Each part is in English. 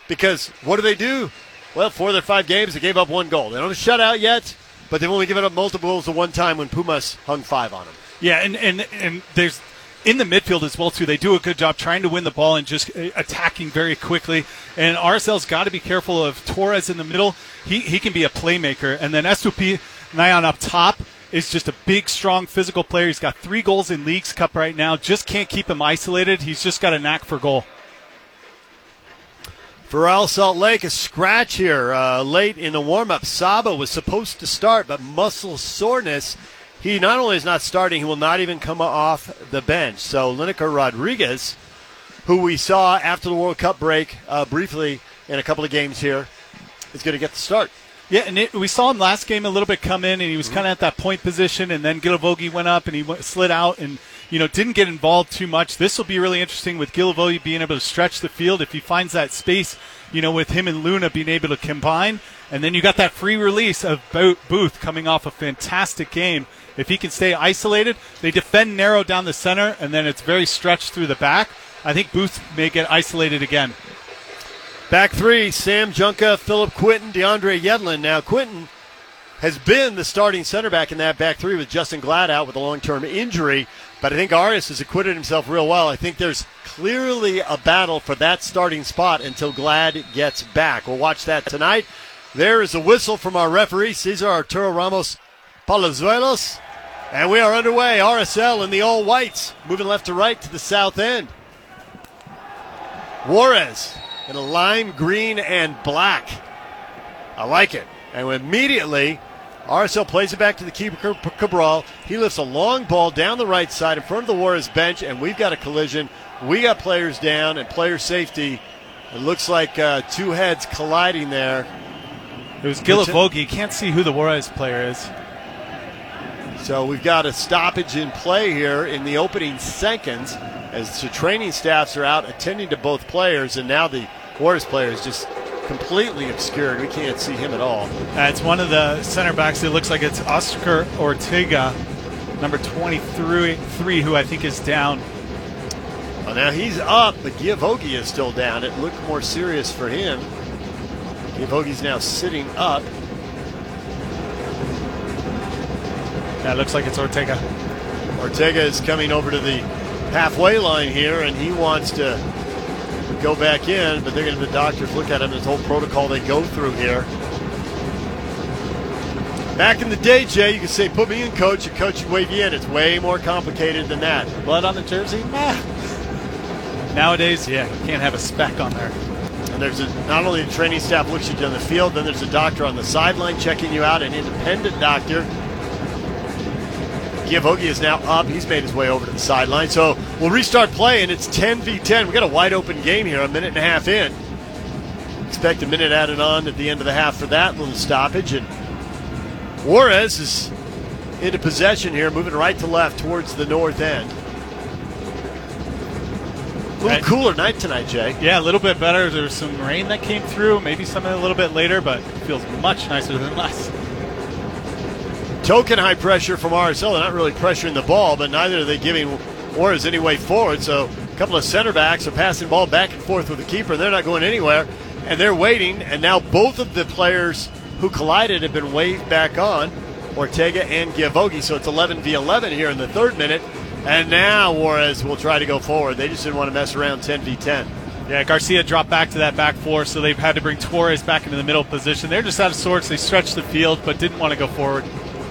because what do? Well, 4 of their 5 games, they gave up 1 goal. They don't have a shutout yet, but they've only given up multiple goals at one time when Pumas hung 5 on them. Yeah, and there's in the midfield as well, too. They do a good job trying to win the ball and just attacking very quickly. And RSL's got to be careful of Torres in the middle. He can be a playmaker. And then Estupiñán up top is just a big, strong, physical player. He's got 3 goals in Leagues Cup right now. Just can't keep him isolated. He's just got a knack for goal. For Real Salt Lake, a scratch here late in the warm-up. Saba was supposed to start, but muscle soreness. He not only is not starting, he will not even come off the bench. So Lineker Rodriguez, who we saw after the World Cup break briefly in a couple of games here, is going to get the start. Yeah, and we saw him last game a little bit come in, and he was kind of at that point position, and then Gilivogi went up, and he slid out, and didn't get involved too much. This will be really interesting with Gilivogi being able to stretch the field if he finds that space, with him and Luna being able to combine. And then you got that free release of Booth coming off a fantastic game. If he can stay isolated, they defend narrow down the center, and then it's very stretched through the back. I think Booth may get isolated again. Back 3, Sam Junka, Philip Quinton, DeAndre Yedlin. Now, Quinton has been the starting center back in that back 3 with Justin Glad out with a long-term injury. But I think Arias has acquitted himself real well. I think there's clearly a battle for that starting spot until Glad gets back. We'll watch that tonight. There is a whistle from our referee, Cesar Arturo Ramos Palazuelos. And we are underway. RSL in the all-whites, moving left to right to the south end. Juarez in a lime green and black. I like it. And immediately, RSL plays it back to the keeper, Cabral. He lifts a long ball down the right side in front of the Juarez bench, and we've got a collision. We got players down and player safety. It looks like 2 heads colliding there. It was Gilivogi. Can't see who the Juarez player is. So we've got a stoppage in play here in the opening seconds as the training staffs are out attending to both players, and now the Juarez player is just completely obscured. We can't see him at all. It's one of the center backs. It looks like it's Oscar Ortega, number 23, who I think is down. Well, now he's up, but Gilivogi is still down. It looked more serious for him. Gilivogi's now sitting up. Yeah, it looks like it's Ortega. Ortega is coming over to the halfway line here, and he wants to go back in, but they're going to have the doctors look at him. This whole protocol they go through here. Back in the day, Jay, you could say, put me in, coach, and coach would wave you in. It's way more complicated than that. Blood on the jersey? Nowadays, yeah, you can't have a speck on there. And there's not only the training staff looks at you on the field, then there's a doctor on the sideline checking you out, an independent doctor. Gilivogi is now up. He's made his way over to the sideline. So we'll restart play, and it's 10v10. We've got a wide-open game here, a minute and a half in. Expect a minute added on at the end of the half for that little stoppage. And Juarez is into possession here, moving right to left towards the north end. A little cooler night tonight, Jay. Yeah, a little bit better. There was some rain that came through, maybe something a little bit later, but it feels much nicer than last. Token high pressure from RSL. They're not really pressuring the ball, but neither are they giving Juarez any way forward. So a couple of center backs are passing the ball back and forth with the keeper. They're not going anywhere, and they're waiting. And now both of the players who collided have been waved back on, Ortega and Gilivogi. So it's 11v11 here in the 3rd minute. And now Juarez will try to go forward. They just didn't want to mess around 10v10. Yeah, Garcia dropped back to that back 4, so they've had to bring Torres back into the middle position. They're just out of sorts. They stretched the field, but didn't want to go forward.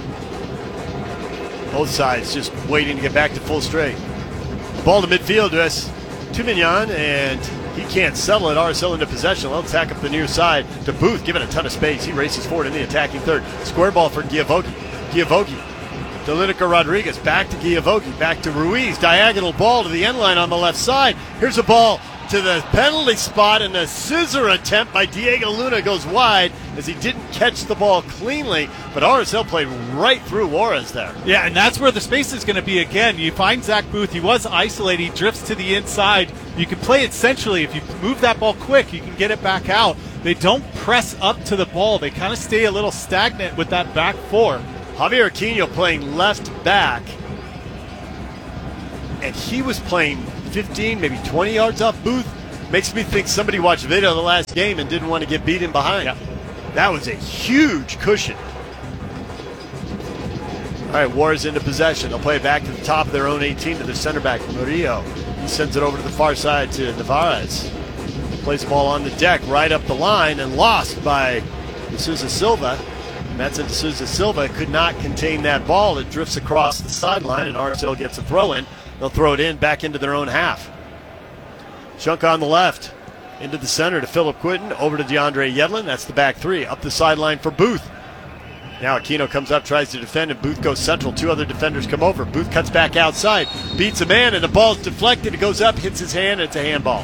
Both sides just waiting to get back to full straight. Ball to midfield to Estupiñán, and he can't settle it. RSL into possession. They'll attack up the near side to Booth, given a ton of space. He races forward in the attacking 3rd. Square ball for Gilivogi. Gilivogi to Lineker Rodriguez. Back to Gilivogi. Back to Ruiz. Diagonal ball to the end line on the left side. Here's a ball to the penalty spot, and a scissor attempt by Diego Luna goes wide as he didn't catch the ball cleanly, but RSL played right through Juarez there. Yeah, and that's where the space is going to be again. You find Zach Booth. He was isolated. He drifts to the inside. You can play it centrally. If you move that ball quick, you can get it back out. They don't press up to the ball. They kind of stay a little stagnant with that back 4. Javier Aquino playing left back, and he was playing 15, maybe 20 yards off Booth. Makes me think somebody watched video of the last game and didn't want to get beaten behind. Yeah. That was a huge cushion. All right, Juarez into possession. They'll play it back to the top of their own 18 to their center back, Murillo. He sends it over to the far side to Navarez. Plays the ball on the deck right up the line and lost by D'Souza Silva. Metson D'Souza Silva could not contain that ball. It drifts across the sideline, and RSL gets a throw in. They'll throw it in back into their own half. Chunk on the left, into the center to Philip Quinton, over to DeAndre Yedlin. That's the back three. Up the sideline for Booth. Now Aquino comes up, tries to defend, and Booth goes central. Two other defenders come over. Booth cuts back outside, beats a man, and the ball's deflected. It goes up, hits his hand, and it's a handball.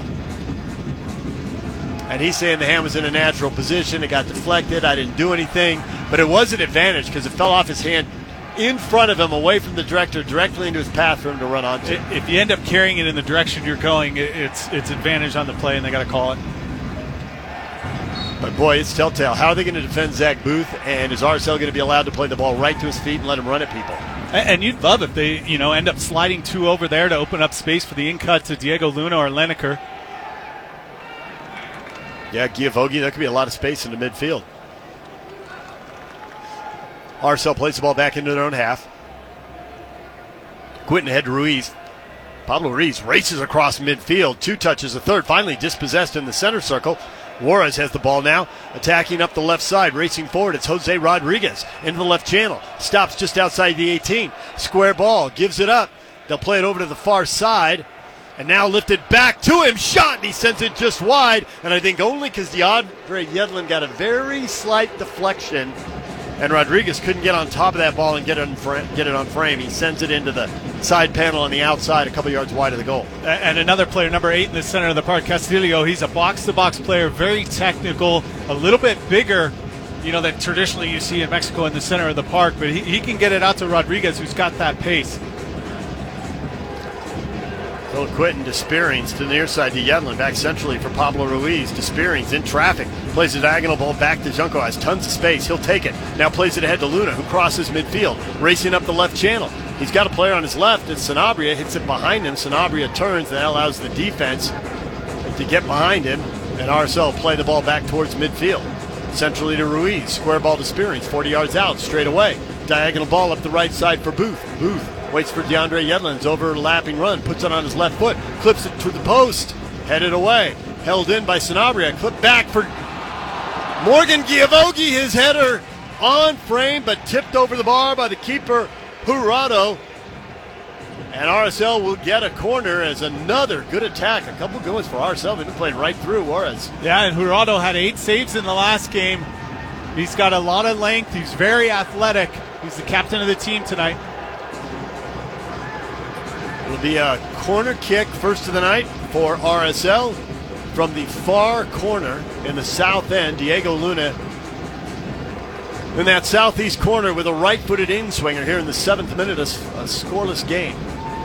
And he's saying the hand was in a natural position. It got deflected. I didn't do anything. But it was an advantage because it fell off his hand in front of him, away from the director, directly into his path for him to run onto. If you end up carrying it in the direction you're going, it's advantage on the play, and they got to call it. But boy, it's telltale. How are they going to defend Zach Booth? And is RSL going to be allowed to play the ball right to his feet and let him run at people? And you'd love if they, end up sliding two over there to open up space for the in-cut to Diego Luna or Lineker. Yeah, Giavogi, there could be a lot of space in the midfield. RSL plays the ball back into their own half. Quinton ahead to Ruiz. Pablo Ruiz races across midfield. Two touches, a third. Finally dispossessed in the center circle. Juarez has the ball now, attacking up the left side, racing forward. It's Jose Rodriguez into the left channel. Stops just outside the 18. Square ball, gives it up. They'll play it over to the far side. And now lifted back to him, shot, and he sends it just wide. And I think only because DeAndre Yedlin got a very slight deflection, and Rodriguez couldn't get on top of that ball and get it on frame. He sends it into the side panel on the outside, a couple yards wide of the goal. And another player, number 8 in the center of the park, Castillo. He's a box-to-box player, very technical, a little bit bigger, than traditionally you see in Mexico in the center of the park. But he can get it out to Rodriguez, who's got that pace. Phil Quinton to Spearings to the near side to Yedlin, back centrally for Pablo Ruiz. To Spearings in traffic, plays a diagonal ball back to Junco, has tons of space, he'll take it. Now plays it ahead to Luna, who crosses midfield, racing up the left channel. He's got a player on his left, it's Sanabria, hits it behind him. Sanabria turns, that allows the defense to get behind him, and RSL play the ball back towards midfield. Centrally to Ruiz, square ball to Spearings, 40 yards out, straight away. Diagonal ball up the right side for Booth. Booth waits for DeAndre Yedlin's overlapping run, puts it on his left foot, clips it to the post, headed away. Held in by Sanabria, clipped back for Morgan Giavogi, his header on frame, but tipped over the bar by the keeper, Jurado. And RSL will get a corner as another good attack. A couple good ones for RSL. They've been playing right through Juarez. Yeah, and Jurado had 8 saves in the last game. He's got a lot of length. He's very athletic. He's the captain of the team tonight. It'll be a corner kick, first of the night for RSL. From the far corner in the south end, Diego Luna in that southeast corner with a right-footed in-swinger here in the 7th minute, a scoreless game.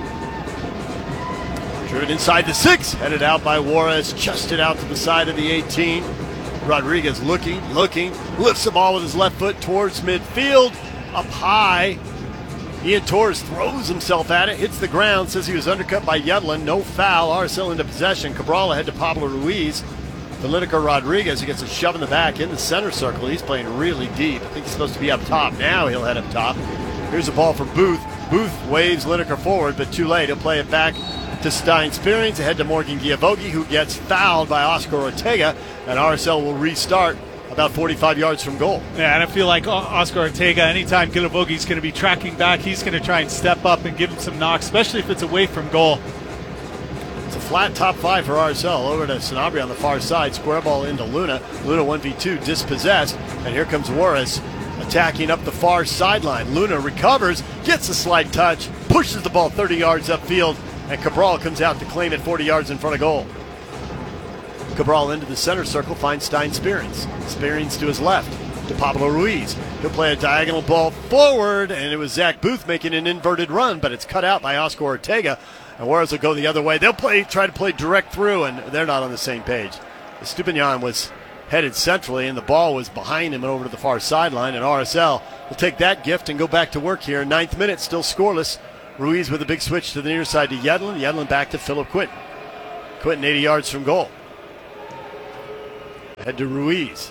Driven inside the 6, headed out by Juarez, chested out to the side of the 18. Rodriguez looking, lifts the ball with his left foot towards midfield, up high. Ian Torres throws himself at it, hits the ground, says he was undercut by Yedlin. No foul. RSL into possession. Cabral ahead to Pablo Ruiz. Lineker Rodriguez, he gets a shove in the back in the center circle. He's playing really deep. I think he's supposed to be up top. Now he'll head up top. Here's a ball for Booth. Booth waves Lineker forward, but too late. He'll play it back to Stein Spearings, ahead to Morgan Giavogi, who gets fouled by Oscar Ortega, and RSL will restart about 45 yards from goal. Yeah, and I feel like Oscar Ortega, anytime Giavogi's going to be tracking back, he's going to try and step up and give him some knocks, especially if it's away from goal. It's a flat top 5 for RSL. Over to Sanabria on the far side. Square ball into Luna. Luna 1v2 dispossessed. And here comes Juarez attacking up the far sideline. Luna recovers, gets a slight touch, pushes the ball 30 yards upfield, and Cabral comes out to claim it 40 yards in front of goal. Cabral into the center circle, finds Stein Spearings. Spearings to his left, to Pablo Ruiz. He'll play a diagonal ball forward, and it was Zach Booth making an inverted run, but it's cut out by Oscar Ortega. And Juarez will go the other way. They'll try to play direct through, and they're not on the same page. Estupiñán was headed centrally, and the ball was behind him and over to the far sideline, and RSL will take that gift and go back to work here. 9th minute, still scoreless. Ruiz with a big switch to the near side to Yedlin. Yedlin back to Philip Quinton. Quinton 80 yards from goal. Head to Ruiz.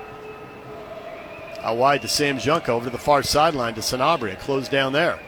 Out wide to Sam Junko, over to the far sideline to Sanabria. Closed down there.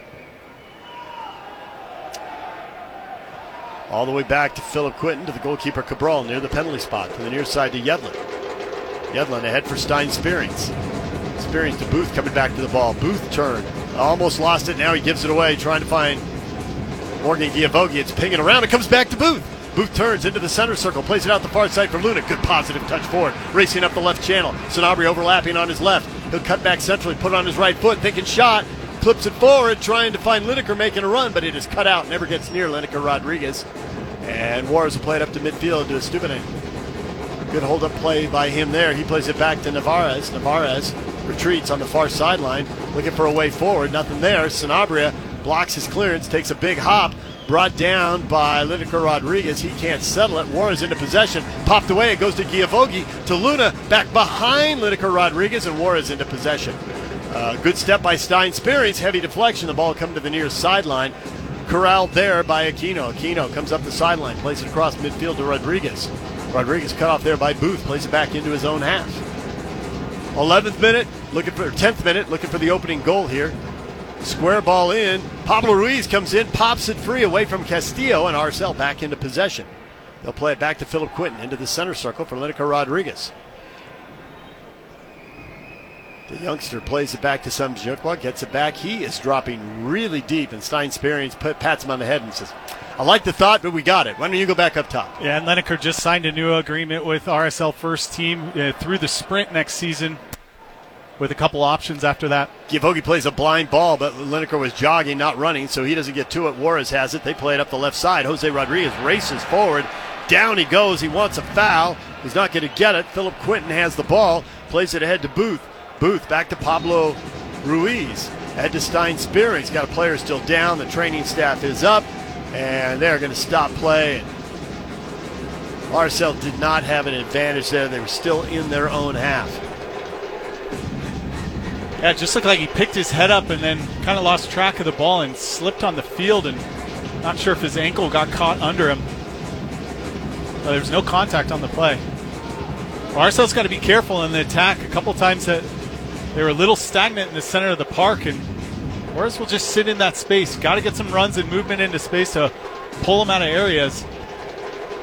All the way back to Philip Quinton, to the goalkeeper Cabral near the penalty spot. To the near side to Yedlin. Yedlin ahead for Stein Spearings. Spearings to Booth, coming back to the ball. Booth turned. Almost lost it. Now he gives it away, trying to find Morgan Giavogi. It's pinging around. It comes back to Booth. Booth turns into the center circle, plays it out the far side for Luna. Good positive touch forward. Racing up the left channel. Sanabria overlapping on his left. He'll cut back centrally, put it on his right foot, thinking shot. Clips it forward, trying to find Lineker making a run, but it is cut out. Never gets near Lineker Rodriguez. And Juarez will play it up to midfield to Estupinian. Good hold-up play by him there. He plays it back to Navarez. Navarez retreats on the far sideline, looking for a way forward. Nothing there. Sanabria blocks his clearance, takes a big hop, brought down by Lineker Rodriguez. He can't settle it. Juarez into possession. Popped away. It goes to Giavogi. To Luna. Back behind Lineker Rodriguez, and Juarez into possession. Good step by Stein Spearings. Heavy deflection. The ball come to the near sideline. Corralled there by Aquino. Aquino comes up the sideline, plays it across midfield to Rodriguez. Rodriguez cut off there by Booth, plays it back into his own half. 11th minute, 10th minute, looking for the opening goal here. Square ball in. Pablo Ruiz comes in, pops it free away from Castillo, and Arcel back into possession. They'll play it back to Philip Quinton into the center circle for Lineker Rodriguez. The youngster plays it back to Samjukwa, gets it back. He is dropping really deep, and Stein Spearings pats him on the head and says, I like the thought, but we got it. Why don't you go back up top? Yeah, and Lineker just signed a new agreement with RSL First Team through the sprint next season with a couple options after that. Giavogi plays a blind ball, but Lineker was jogging, not running, so he doesn't get to it. Juarez has it. They play it up the left side. Jose Rodriguez races forward. Down he goes. He wants a foul. He's not going to get it. Philip Quinton has the ball, plays it ahead to Booth. Booth back to Pablo Ruiz. Head to Stein Spearings. Got a player still down. The training staff is up, and they're going to stop play. Arcel did not have an advantage there. They were still in their own half. Yeah, it just looked like he picked his head up and then kind of lost track of the ball and slipped on the field, and not sure if his ankle got caught under him. But there was no contact on the play. Arcel's got to be careful in the attack. A couple times that they were a little stagnant in the center of the park, and Juarez will just sit in that space. Got to get some runs and movement into space to pull them out of areas.